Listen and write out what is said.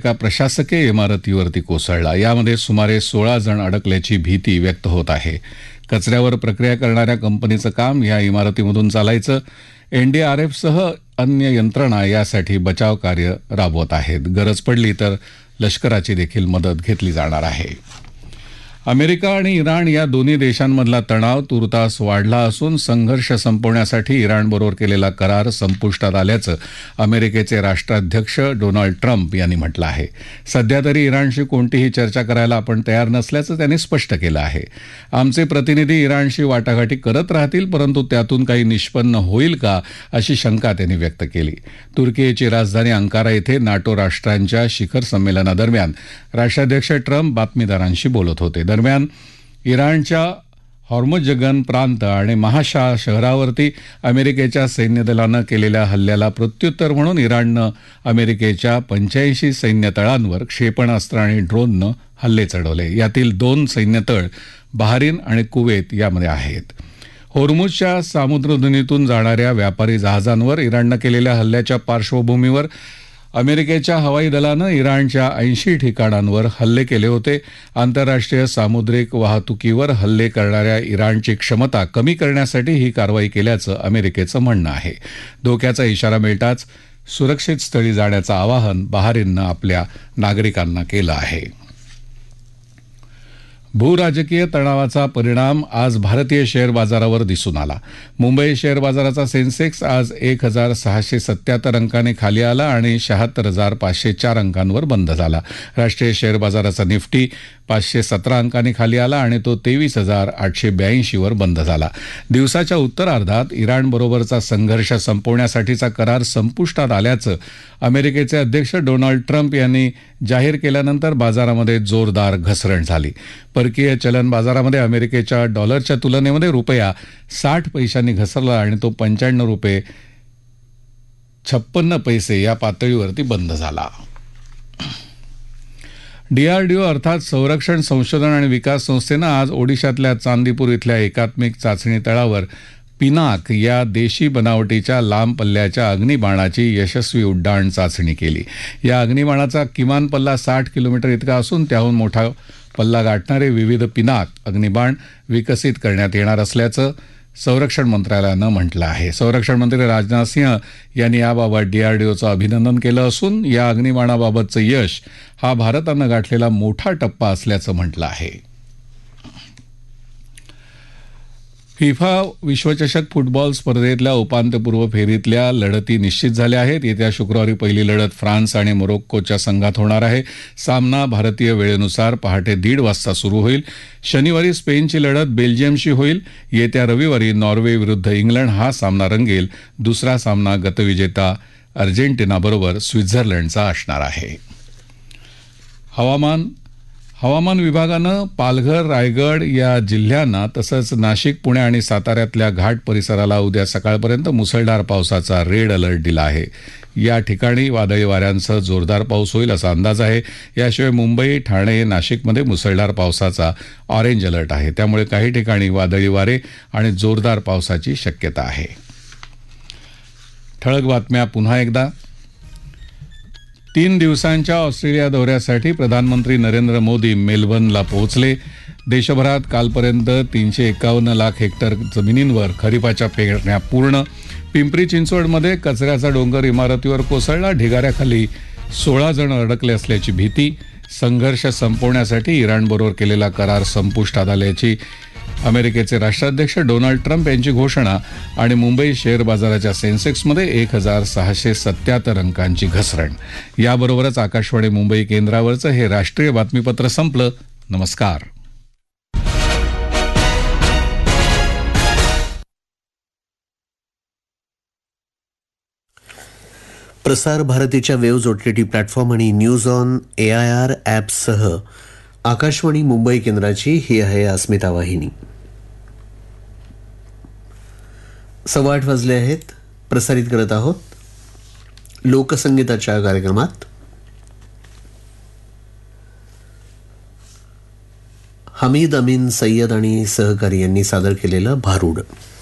एका प्रशासकीय इमारतीवरती कोसळला. यामध्ये सुमारे 16 जण अडकल्याची भीती व्यक्त होत आहे. कचऱ्यावर प्रक्रिया करणाऱ्या कंपनीचं काम या इमारतीमधून चालायचं. एनडीआरएफसह अन्य यंत्रणा यासाठी बचाव कार्य राबवत आहेत. गरज पडली तर लष्कराची देखील मदत घेतली जाणार आहे. अमेरिका आणि इराण या दोन्ही देशांमधला तणाव तुर्तास वाढला असून संघर्ष संपवण्यासाठी इराणबरोबर केलेला करार संपुष्टात आल्याचं अमेरिकेचे राष्ट्राध्यक्ष डोनाल्ड ट्रम्प यांनी म्हटलं आहे. सध्या तरी इराणशी कोणतीही चर्चा करायला आपण तयार नसल्याचं त्यांनी स्पष्ट केलं आहे. आमचे प्रतिनिधी इराणशी वाटाघाटी करत राहतील, परंतु त्यातून काही निष्पन्न होईल का अशी शंका त्यांनी व्यक्त केली. तुर्कीची राजधानी अंकारा येथे नाटो राष्ट्रांच्या शिखर संमेलनादरम्यान राष्ट्राध्यक्ष ट्रम्प बातमीदारांशी बोलत होते. दरम्यान इराणच्या हॉर्मुझगन प्रांत आणि महाशा शहरावरती अमेरिकेच्या सैन्यदलानं केलेल्या हल्ल्याला प्रत्युत्तर म्हणून इराणनं अमेरिकेच्या 85 सैन्यतळांवर क्षेपणास्त्र आणि ड्रोननं हल्ले चढवले. यातील 2 सैन्यतळ बहारीन आणि कुवेत यामध्ये आहेत. होर्मुझच्या सामुद्रधुनीतून जाणाऱ्या व्यापारी जहाजांवर इराणनं केलेल्या हल्ल्याच्या पार्श्वभूमीवर अमेरिकेच्या हवाई दलानं इराणच्या 80 ठिकाणांवर हल्ले केले होते. आंतरराष्ट्रीय सामुद्रिक वाहतुकीवर हल्ले करणाऱ्या इराणची क्षमता कमी करण्यासाठी ही कारवाई केल्याचं अमेरिकेचं म्हणणं आहे. धोक्याचा इशारा मिळताच सुरक्षित स्थळी जाण्याचं आवाहन बहारीननं आपल्या नागरिकांना केलं आहे. भूराजकीय तणावाचा परिणाम आज भारतीय शेअर बाजारावर दिसून आला. मुंबई शेअर बाजाराचा सेन्सेक्स आज 1677 अंकाने खाली आला आणि 76,504 अंकांवर बंद झाला. राष्ट्रीय शेअर बाजाराचा निफ्टी 517 अंकांनी खाली आला आणि तो 23,882 वर बंद झाला. दिवसाच्या उत्तरार्धात इराणबरोबरचा संघर्ष संपवण्यासाठीचा करार संपुष्टात आल्याचं अमेरिकेचे अध्यक्ष डोनाल्ड ट्रम्प यांनी जाहीर केल्यानंतर बाजारामध्ये जोरदार घसरण झाली. परकीय चलन बाजारामध्ये अमेरिकेच्या डॉलरच्या तुलनेमध्ये रुपया 60 पैशांनी घसरला आणि तो 95 रुपये 56 पैसे या पातळीवरती बंद झाला. डीआरडीओ अर्थात संरक्षण संशोधन आणि विकास संस्थेनं आज ओडिशातल्या चांदीपूर इथल्या एकात्मिक चाचणी तळावर पिनाक या देशी बनावटीच्या लांब पल्ल्याच्या अग्निबाणाची यशस्वी उड्डाण चाचणी केली. या अग्निबाणाचा किमान पल्ला 60 किलोमीटर इतका असून त्याहून मोठा पल्ला गाठणारे विविध पिनाक अग्निबाण विकसित करण्यात येणार असल्याचं संरक्षण मंत्रालयानं म्हटलं आहे. संरक्षण मंत्री राजनाथ सिंह यांनी याबाबत डीआरडीओचं अभिनंदन केलं असून या अग्निबाणाबाबतचं यश हा भारतानं गाठलेला मोठा टप्पा असल्याचं म्हटलं आहे. फिफा विश्वचषक फुटबॉल स्पर्धेतल्या उपांत्यपूर्व फेरीतल्या लढती निश्चित झाल्या आहेत. येत्या शुक्रवारी पहिली लढत फ्रान्स आणि मोरोक्कोच्या संघात होणार आहे. सामना भारतीय वेळेनुसार पहाटे 1:30 वाजता सुरू होईल. शनिवारी स्पेनची लढत बेल्जियमशी होईल. येत्या रविवारी नॉर्वे विरुद्ध इंग्लंड हा सामना रंगेल. दुसरा सामना गतविजेता अर्जेंटिनाबरोबर स्वित्झर्लंडचा असणार आहे. हवामान विभागानं पालघर, रायगड या जिल्ह्यांना तसंच नाशिक, पुणे आणि साताऱ्यातल्या घाट परिसराला उद्या सकाळपर्यंत मुसळधार पावसाचा रेड अलर्ट दिला आहे. या ठिकाणी वादळी वाऱ्यांसह जोरदार पाऊस होईल असा अंदाज आहे. याशिवाय मुंबई, ठाणे, नाशिकमध्ये मुसळधार पावसाचा ऑरेंज अलर्ट आहे. त्यामुळे काही ठिकाणी वादळी वारे आणि जोरदार पावसाची शक्यता आहे. ठळक बातम्या पुन्हा एकदा. 3 दिवसांच्या ऑस्ट्रेलिया दौऱ्यासाठी प्रधानमंत्री नरेंद्र मोदी मेलबर्नला पोहोचले. देशभरात कालपर्यंत 351 लाख हेक्टर जमिनींवर खरीपाच्या पेरण्या पूर्ण. पिंपरी चिंचवडमध्ये कचऱ्याचा डोंगर इमारतीवर कोसळला. ढिगाऱ्याखाली 16 जण अडकले असल्याची भीती. संघर्ष संपवण्यासाठी इराणबरोबर केलेला करार संपुष्टात आल्याची अमेरिकेचे राष्ट्राध्यक्ष डोनाल्ड ट्रम्प यांची घोषणा. आणि मुंबई शेअर बाजाराच्या सेन्सेक्समध्ये 1677 अंकांची घसरण. याबरोबरच आकाशवाणी मुंबई केंद्रावरचं हे राष्ट्रीय बातमीपत्र संपलं. नमस्कार. प्रसार भारतीच्या वेव्ज OTT प्लॅटफॉर्म आणि news on AIR ॲपसह Akashvani Mumbai केंद्राची ही आहे अस्मिता वाहिनी. 8:15 वाजले आहेत. प्रसारित करत आहोत लोकसंगीताच्या कार्यक्रमात हमीद अमीन सय्यद आणि सहकारी यांनी सादर केलेलं भारूड.